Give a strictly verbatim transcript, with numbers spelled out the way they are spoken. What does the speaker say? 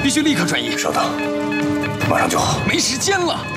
必须立刻转移。 稍等，马上就好。 没时间了。